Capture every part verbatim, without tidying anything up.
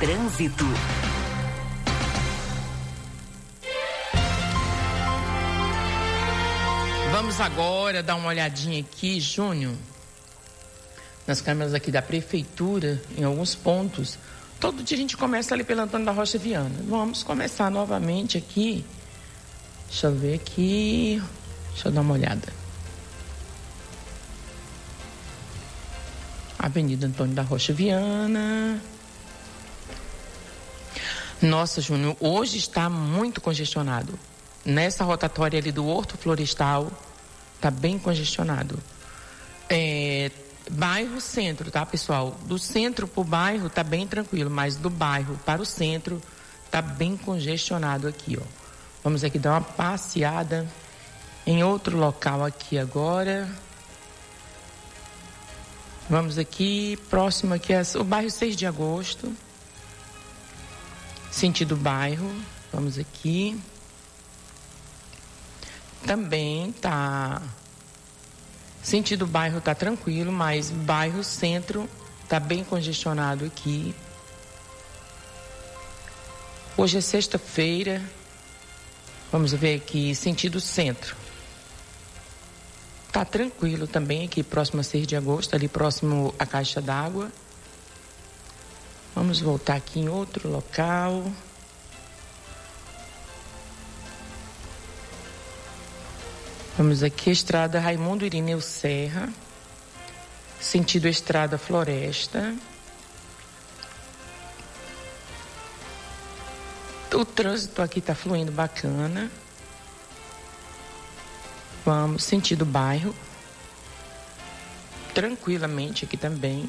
Trânsito. Vamos agora dar uma olhadinha aqui, Júnior, nas câmeras aqui da prefeitura, em alguns pontos. Todo dia a gente começa ali pelo Antônio da Rocha Viana. Vamos começar novamente aqui. Deixa eu ver aqui. Deixa eu dar uma olhada. Avenida Antônio da Rocha Viana. Nossa, Júnior, hoje está muito congestionado. Nessa rotatória ali do Horto Florestal, está bem congestionado. É, bairro centro, tá, pessoal? Do centro para o bairro está bem tranquilo, mas do bairro para o centro está bem congestionado aqui, ó. Vamos aqui dar uma passeada em outro local aqui agora. Vamos aqui, próximo aqui, é o bairro seis de agosto. Sentido bairro. Vamos aqui. Também tá... Sentido bairro tá tranquilo, mas bairro centro tá bem congestionado aqui. Hoje é sexta-feira. Vamos ver aqui, sentido centro. Tá tranquilo também aqui, próximo a seis de agosto, ali próximo à caixa d'água. Vamos voltar aqui em outro local. Vamos aqui, estrada Raimundo Irineu Serra, sentido estrada Floresta. O trânsito aqui tá fluindo bacana. Vamos, sentido bairro. Tranquilamente aqui também.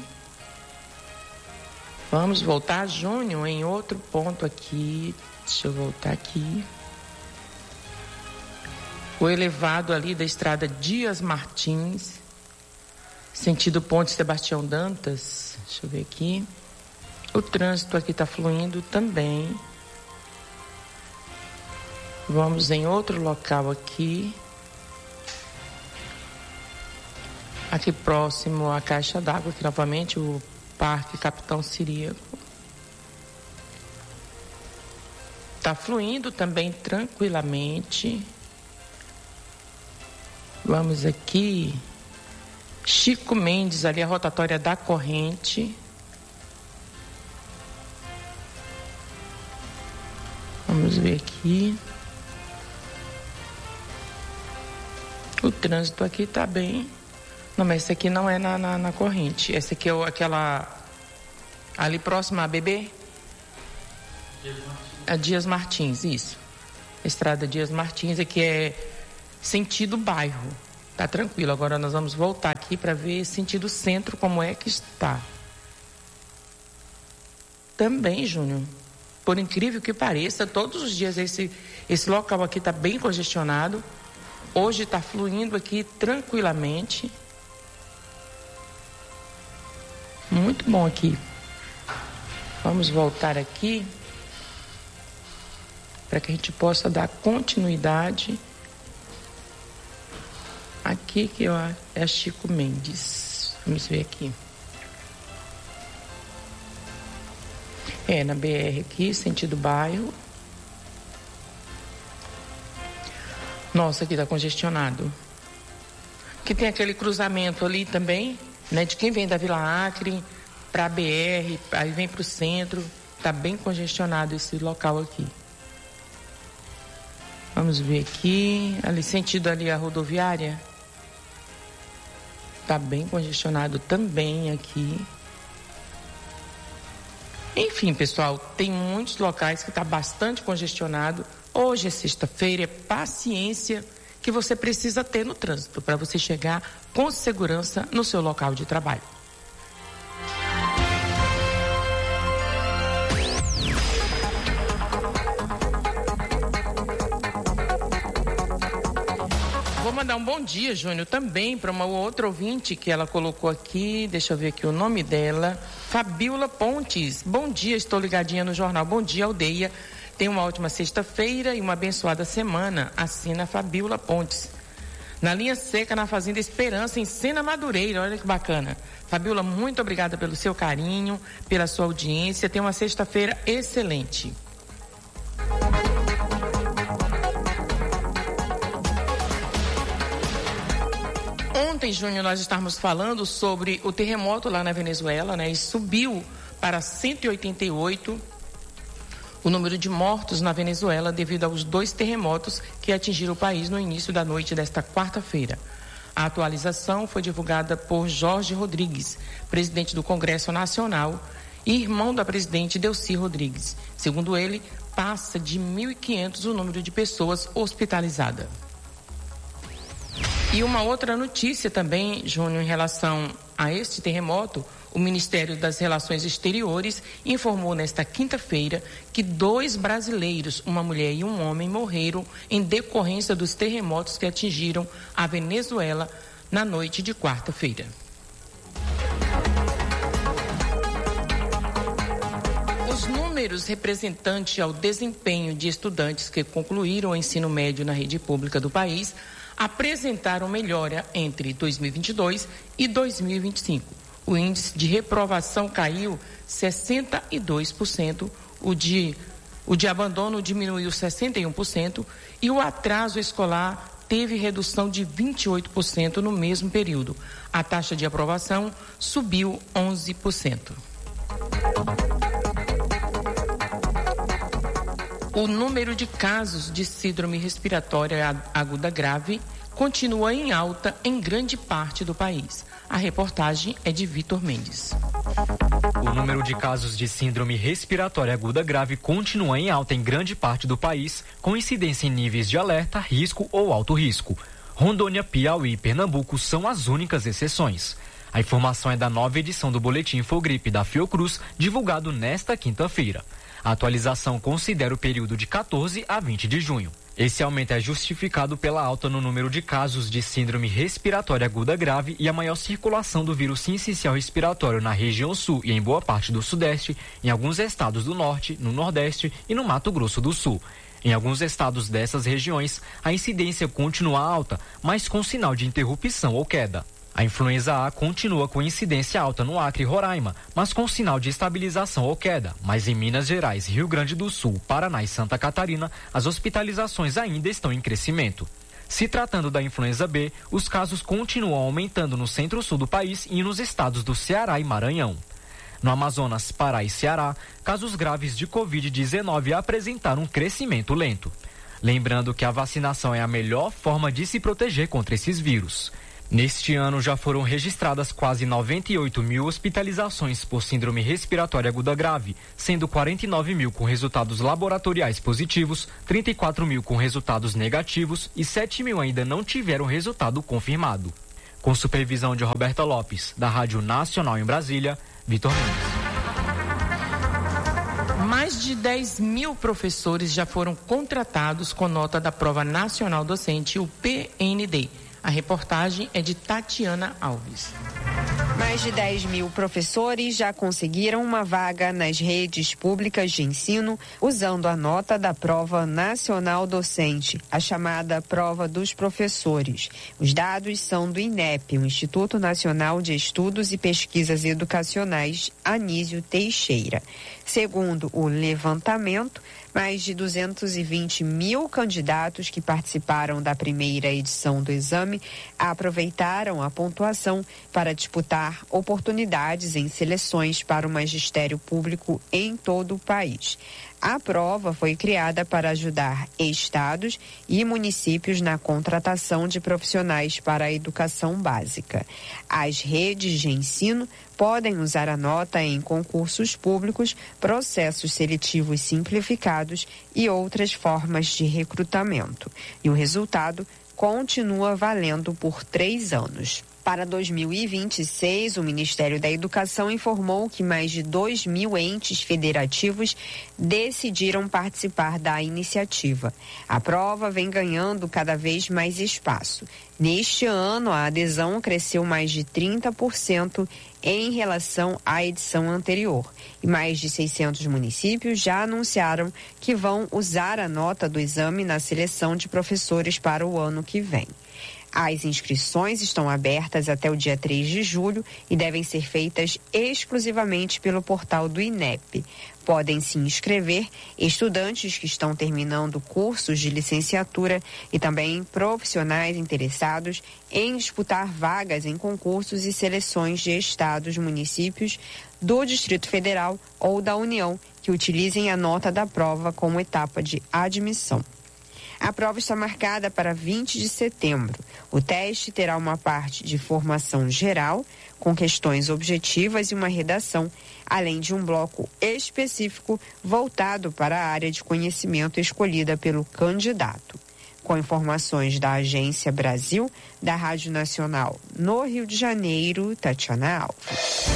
Vamos voltar, Júnior, em outro ponto aqui. Deixa eu voltar aqui. O elevado ali da estrada Dias Martins, sentido Ponte Sebastião Dantas. Deixa eu ver aqui. O trânsito aqui está fluindo também. Vamos em outro local aqui. Aqui próximo à caixa d'água, aqui novamente o Parque Capitão Ciríaco. Está fluindo também tranquilamente. Vamos aqui, Chico Mendes, ali a rotatória da corrente. Vamos ver aqui. O trânsito aqui está bem. Não, mas esse aqui não é na, na, na corrente. Esse aqui é o, aquela ali próxima a B B? Dias Martins. A Dias Martins, isso. Estrada Dias Martins, aqui é sentido bairro. Tá tranquilo. Agora nós vamos voltar aqui para ver sentido centro, como é que está. Também, Júnior, por incrível que pareça, todos os dias esse, esse local aqui está bem congestionado. Hoje está fluindo aqui tranquilamente. Muito bom aqui. Vamos voltar aqui para que a gente possa dar continuidade. Aqui que ó, é Chico Mendes. Vamos ver aqui. É, na B R aqui, sentido bairro. Nossa, aqui tá congestionado. Que tem aquele cruzamento ali também, né? De quem vem da Vila Acre para a B R, aí vem para o centro. Tá bem congestionado esse local aqui. Vamos ver aqui, ali sentido ali a rodoviária. Tá bem congestionado também aqui. Enfim, pessoal, tem muitos locais que tá bastante congestionado. Hoje é sexta-feira, é paciência que você precisa ter no trânsito para você chegar com segurança no seu local de trabalho. Vou mandar um bom dia, Júnior, também para uma outra ouvinte que ela colocou aqui, deixa eu ver aqui o nome dela, Fabiola Pontes. Bom dia, estou ligadinha no jornal. Bom dia, aldeia. Tenha uma ótima sexta-feira e uma abençoada semana. Assina Fabiola Pontes. na linha seca, na Fazenda Esperança, em Sena Madureira. Olha que bacana. Fabiola, muito obrigada pelo seu carinho, pela sua audiência. Tenha uma sexta-feira excelente. Ontem, Júnior, nós estávamos falando sobre o terremoto lá na Venezuela, né? E subiu para cento e oitenta e oito o número de mortos na Venezuela devido aos dois terremotos que atingiram o país no início da noite desta quarta-feira. A atualização foi divulgada por Jorge Rodrigues, presidente do Congresso Nacional e irmão da presidente Delcy Rodrigues. Segundo ele, passa de mil e quinhentos o número de pessoas hospitalizadas. E uma outra notícia também, Júnior, em relação a este terremoto, o Ministério das Relações Exteriores informou nesta quinta-feira que dois brasileiros, uma mulher e um homem, morreram em decorrência dos terremotos que atingiram a Venezuela na noite de quarta-feira. Os números representantes ao desempenho de estudantes que concluíram o ensino médio na rede pública do país apresentaram melhora entre dois mil e vinte e dois e dois mil e vinte e cinco. O índice de reprovação caiu sessenta e dois por cento, o de, o de abandono diminuiu sessenta e um por cento e o atraso escolar teve redução de vinte e oito por cento no mesmo período. A taxa de aprovação subiu onze por cento. O número de casos de síndrome respiratória aguda grave continua em alta em grande parte do país. A reportagem é de Vitor Mendes. O número de casos de síndrome respiratória aguda grave continua em alta em grande parte do país, com incidência em níveis de alerta, risco ou alto risco. Rondônia, Piauí e Pernambuco são as únicas exceções. A informação é da nova edição do Boletim Infogripe da Fiocruz, divulgado nesta quinta-feira. A atualização considera o período de quatorze a vinte de junho. Esse aumento é justificado pela alta no número de casos de síndrome respiratória aguda grave e a maior circulação do vírus sincicial respiratório na região sul e em boa parte do sudeste, em alguns estados do norte, no nordeste e no Mato Grosso do Sul. Em alguns estados dessas regiões, a incidência continua alta, mas com sinal de interrupção ou queda. A influenza A continua com incidência alta no Acre e Roraima, mas com sinal de estabilização ou queda. Mas em Minas Gerais, Rio Grande do Sul, Paraná e Santa Catarina, as hospitalizações ainda estão em crescimento. Se tratando da influenza B, os casos continuam aumentando no centro-sul do país e nos estados do Ceará e Maranhão. No Amazonas, Pará e Ceará, casos graves de covid dezenove apresentaram um crescimento lento. Lembrando que a vacinação é a melhor forma de se proteger contra esses vírus. Neste ano já foram registradas quase noventa e oito mil hospitalizações por síndrome respiratória aguda grave, sendo quarenta e nove mil com resultados laboratoriais positivos, trinta e quatro mil com resultados negativos e sete mil ainda não tiveram resultado confirmado. Com supervisão de Roberta Lopes, da Rádio Nacional em Brasília, Vitor Mendes. Mais de dez mil professores já foram contratados com nota da Prova Nacional Docente, o P N D. A reportagem é de Tatiana Alves. Mais de dez mil professores já conseguiram uma vaga nas redes públicas de ensino usando a nota da Prova Nacional Docente, a chamada Prova dos Professores. Os dados são do INEP, o Instituto Nacional de Estudos e Pesquisas Educacionais, Anísio Teixeira. Segundo o levantamento, mais de duzentos e vinte mil candidatos que participaram da primeira edição do exame aproveitaram a pontuação para disputar oportunidades em seleções para o magistério público em todo o país. A prova foi criada para ajudar estados e municípios na contratação de profissionais para a educação básica. As redes de ensino podem usar a nota em concursos públicos, processos seletivos simplificados e outras formas de recrutamento. E o resultado continua valendo por três anos. Para dois mil e vinte e seis, o Ministério da Educação informou que mais de dois mil entes federativos decidiram participar da iniciativa. A prova vem ganhando cada vez mais espaço. Neste ano, a adesão cresceu mais de trinta por cento em relação à edição anterior. E mais de seiscentos municípios já anunciaram que vão usar a nota do exame na seleção de professores para o ano que vem. As inscrições estão abertas até o dia três de julho e devem ser feitas exclusivamente pelo portal do INEP. Podem se inscrever estudantes que estão terminando cursos de licenciatura e também profissionais interessados em disputar vagas em concursos e seleções de estados, municípios, do Distrito Federal ou da União, que utilizem a nota da prova como etapa de admissão. A prova está marcada para vinte de setembro. O teste terá uma parte de formação geral, com questões objetivas e uma redação, além de um bloco específico voltado para a área de conhecimento escolhida pelo candidato. Com informações da Agência Brasil, da Rádio Nacional no Rio de Janeiro, Tatiana Alves.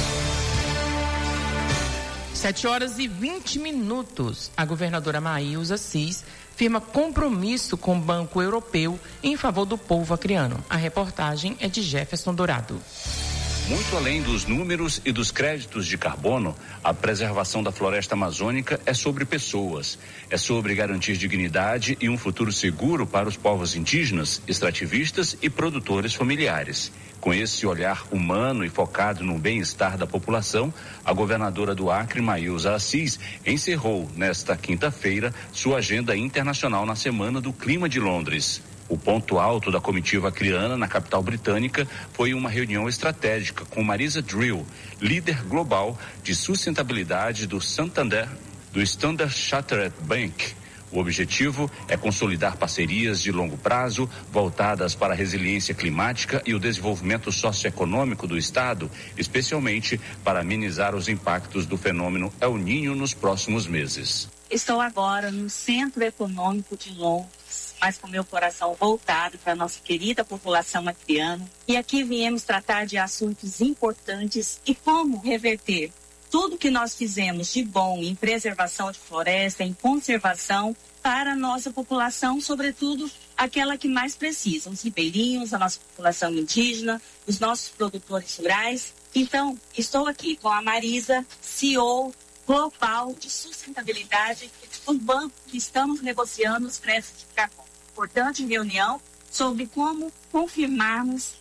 sete horas e vinte minutos. A governadora Maísa Assis firma compromisso com o Banco Europeu em favor do povo acreano. A reportagem é de Jefferson Dourado. Muito além dos números e dos créditos de carbono, a preservação da floresta amazônica é sobre pessoas. É sobre garantir dignidade e um futuro seguro para os povos indígenas, extrativistas e produtores familiares. Com esse olhar humano e focado no bem-estar da população, a governadora do Acre, Maísa Assis, encerrou nesta quinta-feira sua agenda internacional na Semana do Clima de Londres. O ponto alto da comitiva acreana na capital britânica foi uma reunião estratégica com Marisa Drill, líder global de sustentabilidade do Santander, do Standard Chartered Bank. O objetivo é consolidar parcerias de longo prazo voltadas para a resiliência climática e o desenvolvimento socioeconômico do Estado, especialmente para amenizar os impactos do fenômeno El Niño nos próximos meses. Estou agora no Centro Econômico de Londres, mas com meu coração voltado para a nossa querida população acreana. E aqui viemos tratar de assuntos importantes e como reverter tudo que nós fizemos de bom em preservação de floresta, em conservação para a nossa população, sobretudo aquela que mais precisa, os ribeirinhos, a nossa população indígena, os nossos produtores rurais. Então, estou aqui com a Marisa, C E O global de sustentabilidade do banco que estamos negociando os créditos de carbono. Importante reunião sobre como confirmarmos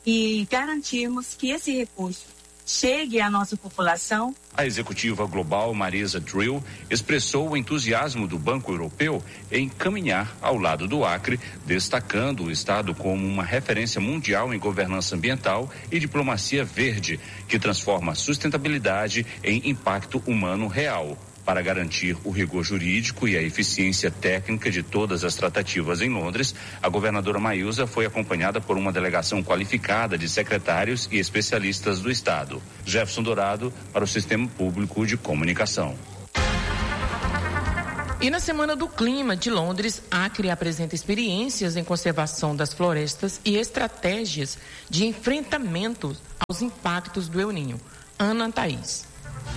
e garantirmos que esse recurso chegue à nossa população. A executiva global Marisa Drill expressou o entusiasmo do Banco Europeu em caminhar ao lado do Acre, destacando o Estado como uma referência mundial em governança ambiental e diplomacia verde, que transforma a sustentabilidade em impacto humano real. Para garantir o rigor jurídico e a eficiência técnica de todas as tratativas em Londres, a governadora Maísa foi acompanhada por uma delegação qualificada de secretários e especialistas do Estado. Jefferson Dourado, para o Sistema Público de Comunicação. E na Semana do Clima de Londres, Acre apresenta experiências em conservação das florestas e estratégias de enfrentamento aos impactos do El Niño. Ana Thaís.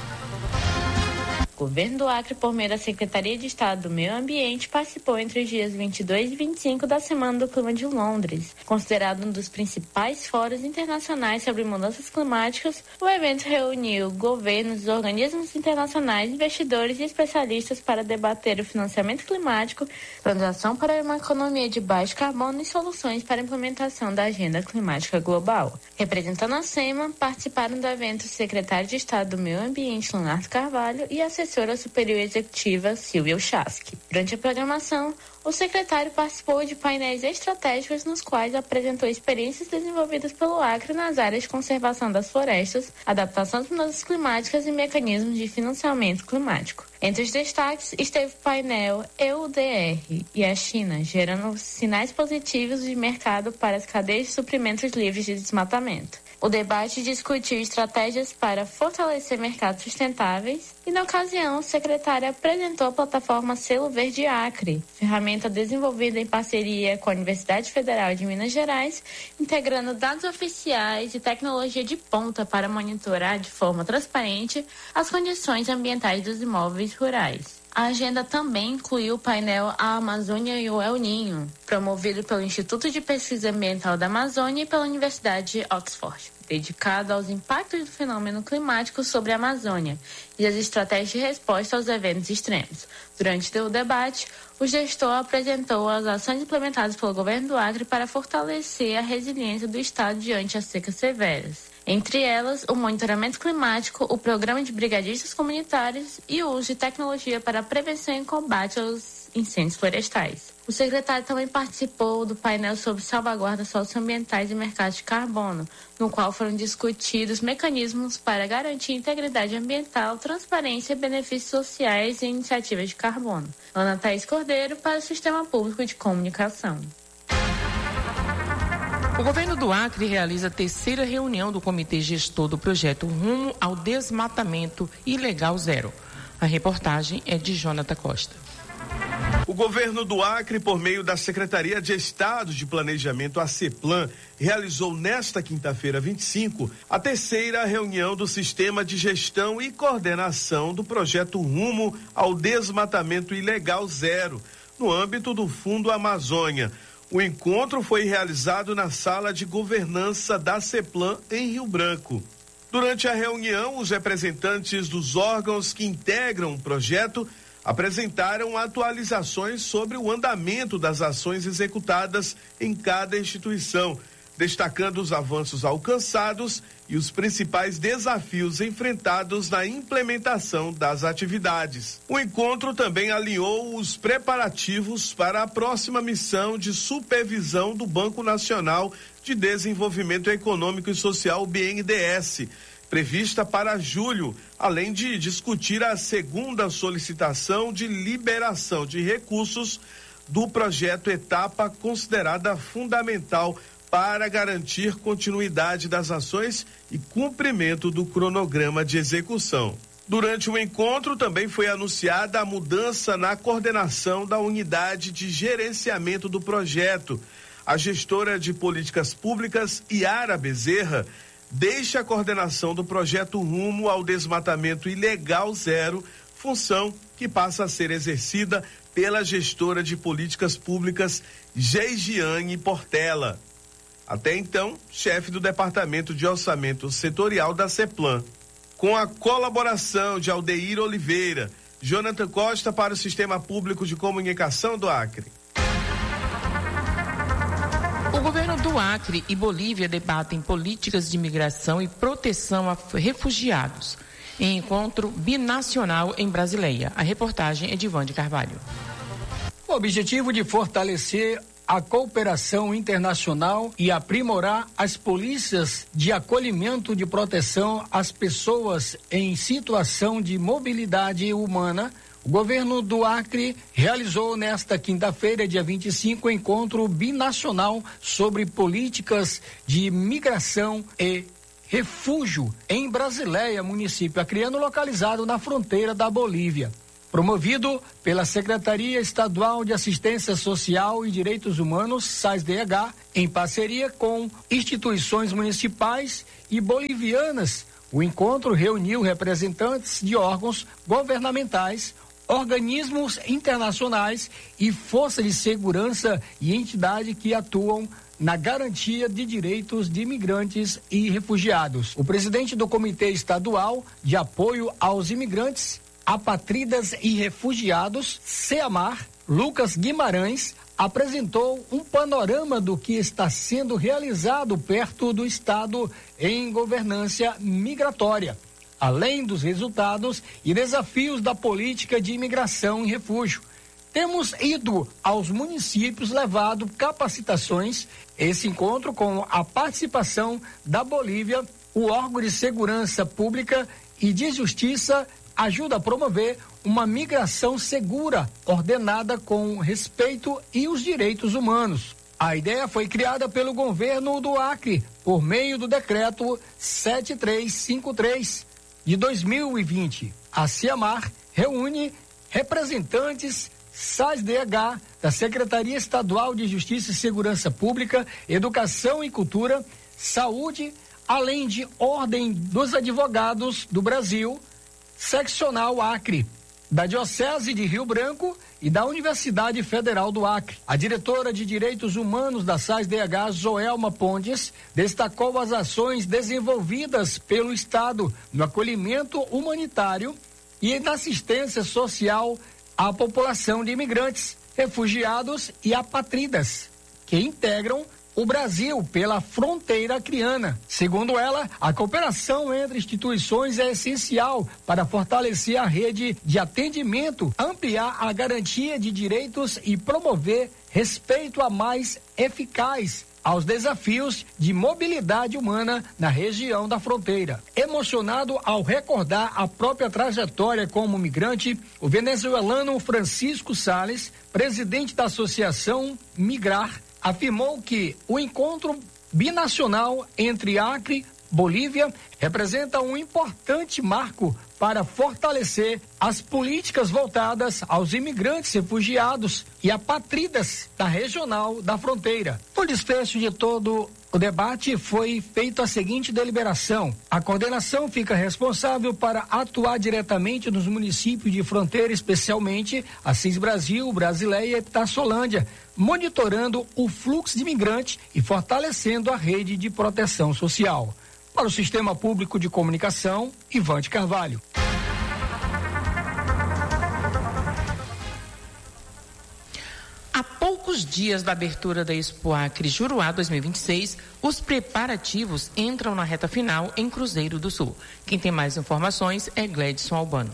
O governo do Acre, por meio da Secretaria de Estado do Meio Ambiente, participou entre os dias vinte e dois e vinte e cinco da Semana do Clima de Londres. Considerado um dos principais fóruns internacionais sobre mudanças climáticas, o evento reuniu governos, organismos internacionais, investidores e especialistas para debater o financiamento climático, transição para uma economia de baixo carbono e soluções para a implementação da Agenda Climática Global. Representando a SEMA, participaram do evento o secretário de Estado do Meio Ambiente, Leonardo Carvalho, e a assessora superior executiva, Silvia Uchaski. Durante a programação, o secretário participou de painéis estratégicos nos quais apresentou experiências desenvolvidas pelo Acre nas áreas de conservação das florestas, adaptação às mudanças climáticas e mecanismos de financiamento climático. Entre os destaques esteve o painel E U D R e a China, gerando sinais positivos de mercado para as cadeias de suprimentos livres de desmatamento. O debate discutiu estratégias para fortalecer mercados sustentáveis e, na ocasião, o secretário apresentou a plataforma Selo Verde Acre, ferramenta desenvolvida em parceria com a Universidade Federal de Minas Gerais, integrando dados oficiais e tecnologia de ponta para monitorar de forma transparente as condições ambientais dos imóveis rurais. A agenda também incluiu o painel A Amazônia e o El Ninho, promovido pelo Instituto de Pesquisa Ambiental da Amazônia e pela Universidade de Oxford, dedicado aos impactos do fenômeno climático sobre a Amazônia e as estratégias de resposta aos eventos extremos. Durante o debate, o gestor apresentou as ações implementadas pelo governo do Acre para fortalecer a resiliência do estado diante as secas severas. Entre elas, o monitoramento climático, o programa de brigadistas comunitários e o uso de tecnologia para a prevenção e combate aos incêndios florestais. O secretário também participou do painel sobre salvaguarda socioambientais e mercado de carbono, no qual foram discutidos mecanismos para garantir integridade ambiental, transparência, benefícios sociais e iniciativas de carbono. Ana Thaís Cordeiro, para o Sistema Público de Comunicação. O governo do Acre realiza a terceira reunião do Comitê Gestor do Projeto Rumo ao Desmatamento Ilegal Zero. A reportagem é de Jonathan Costa. O governo do Acre, por meio da Secretaria de Estado de Planejamento, a CEPLAN, realizou nesta quinta-feira, vinte e cinco, a terceira reunião do Sistema de Gestão e Coordenação do Projeto Rumo ao Desmatamento Ilegal Zero, no âmbito do Fundo Amazônia. O encontro foi realizado na Sala de Governança da CEPLAN, em Rio Branco. Durante a reunião, os representantes dos órgãos que integram o projeto apresentaram atualizações sobre o andamento das ações executadas em cada instituição, destacando os avanços alcançados e os principais desafios enfrentados na implementação das atividades. O encontro também alinhou os preparativos para a próxima missão de supervisão do Banco Nacional de Desenvolvimento Econômico e Social, o B N D E S, prevista para julho, além de discutir a segunda solicitação de liberação de recursos do projeto Etapa, considerada fundamental para garantir continuidade das ações e cumprimento do cronograma de execução. Durante o encontro também foi anunciada a mudança na coordenação da unidade de gerenciamento do projeto. A gestora de políticas públicas, Yara Bezerra, deixa a coordenação do projeto Rumo ao Desmatamento Ilegal Zero, função que passa a ser exercida pela gestora de políticas públicas, Geigiane Portela. Até então, chefe do Departamento de Orçamento Setorial da CEPLAN. Com a colaboração de Aldeir Oliveira, Jonathan Costa para o Sistema Público de Comunicação do Acre. O governo do Acre e Bolívia debatem políticas de imigração e proteção a refugiados em encontro binacional em Brasileia. A reportagem é de Vande Carvalho. O objetivo de fortalecer a cooperação internacional e aprimorar as polícias de acolhimento de proteção às pessoas em situação de mobilidade humana, o governo do Acre realizou nesta quinta-feira, dia vinte e cinco, o encontro binacional sobre políticas de migração e refúgio em Brasileia, município acreano localizado na fronteira da Bolívia. Promovido pela Secretaria Estadual de Assistência Social e Direitos Humanos, SAIS-D H, em parceria com instituições municipais e bolivianas, o encontro reuniu representantes de órgãos governamentais, organismos internacionais e forças de segurança e entidades que atuam na garantia de direitos de imigrantes e refugiados. O presidente do Comitê Estadual de Apoio aos Imigrantes, Apátridas e Refugiados, SEAMAR, Lucas Guimarães, apresentou um panorama do que está sendo realizado perto do Estado em governança migratória, além dos resultados e desafios da política de imigração e refúgio. Temos ido aos municípios, levado capacitações. Esse encontro, com a participação da Bolívia, o órgão de segurança pública e de justiça, ajuda a promover uma migração segura, ordenada com respeito e os direitos humanos. A ideia foi criada pelo governo do Acre, por meio do decreto sete três cinco três de dois mil e vinte. A SEAMAR reúne representantes SAIS-D H, da Secretaria Estadual de Justiça e Segurança Pública, Educação e Cultura, Saúde, além de Ordem dos Advogados do Brasil, Seccional Acre, da Diocese de Rio Branco e da Universidade Federal do Acre. A diretora de Direitos Humanos da S A S D H, Joelma Pontes, destacou as ações desenvolvidas pelo Estado no acolhimento humanitário e na assistência social à população de imigrantes, refugiados e apátridas, que integram o Brasil pela fronteira acreana. Segundo ela, a cooperação entre instituições é essencial para fortalecer a rede de atendimento, ampliar a garantia de direitos e promover respeito a mais eficaz aos desafios de mobilidade humana na região da fronteira. Emocionado ao recordar a própria trajetória como migrante, o venezuelano Francisco Sales, presidente da Associação Migrar, afirmou que o encontro binacional entre Acre e Bolívia representa um importante marco para fortalecer as políticas voltadas aos imigrantes refugiados e apátridas da regional da fronteira. No desfecho de todo o debate foi feita a seguinte deliberação: a coordenação fica responsável para atuar diretamente nos municípios de fronteira, especialmente Assis Brasil, Brasileia e Itaçolândia, monitorando o fluxo de imigrantes e fortalecendo a rede de proteção social. Para o Sistema Público de Comunicação, Ivante Carvalho. Há poucos dias da abertura da Expo Acre Juruá dois mil e vinte e seis, os preparativos entram na reta final em Cruzeiro do Sul. Quem tem mais informações é Gledson Albano.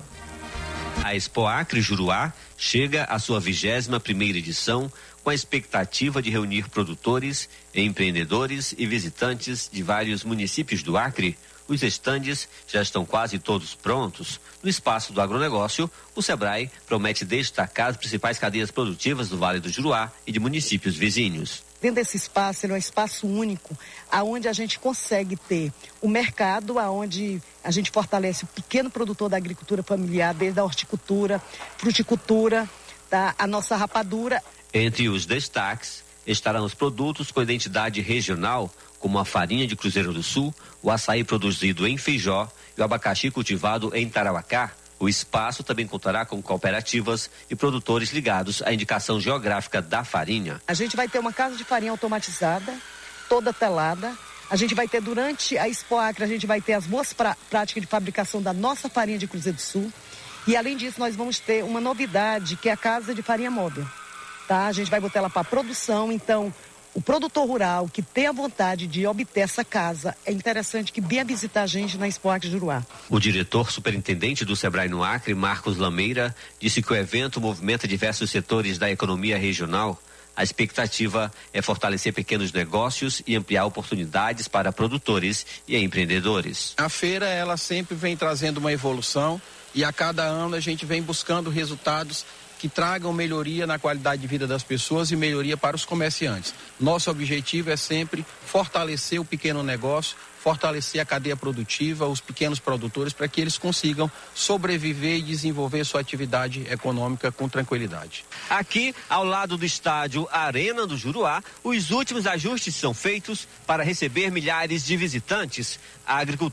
A Expo Acre Juruá chega à sua vigésima primeira edição, com a expectativa de reunir produtores, empreendedores e visitantes de vários municípios do Acre. Os estandes já estão quase todos prontos. No espaço do agronegócio, o Sebrae promete destacar as principais cadeias produtivas do Vale do Juruá e de municípios vizinhos. Dentro desse espaço, ele é um espaço único, aonde a gente consegue ter o mercado, aonde a gente fortalece o pequeno produtor da agricultura familiar, desde a horticultura, fruticultura, tá? A nossa rapadura. Entre os destaques estarão os produtos com identidade regional, como a farinha de Cruzeiro do Sul, o açaí produzido em Feijó e o abacaxi cultivado em Tarauacá. O espaço também contará com cooperativas e produtores ligados à indicação geográfica da farinha. A gente vai ter uma casa de farinha automatizada, toda telada. A gente vai ter, durante a Expo Acre, a gente vai ter as boas prá- práticas de fabricação da nossa farinha de Cruzeiro do Sul. E, além disso, nós vamos ter uma novidade, que é a casa de farinha móvel. Tá? A gente vai botar ela para produção, então o produtor rural que tem a vontade de obter essa casa, é interessante que venha visitar a gente na Expo Acre Juruá. O diretor superintendente do Sebrae no Acre, Marcos Lameira, disse que o evento movimenta diversos setores da economia regional. A expectativa é fortalecer pequenos negócios e ampliar oportunidades para produtores e empreendedores. A feira, ela sempre vem trazendo uma evolução e a cada ano a gente vem buscando resultados que tragam melhoria na qualidade de vida das pessoas e melhoria para os comerciantes. Nosso objetivo é sempre fortalecer o pequeno negócio, fortalecer a cadeia produtiva, os pequenos produtores, para que eles consigam sobreviver e desenvolver sua atividade econômica com tranquilidade. Aqui, ao lado do estádio Arena do Juruá, os últimos ajustes são feitos para receber milhares de visitantes. A agricultura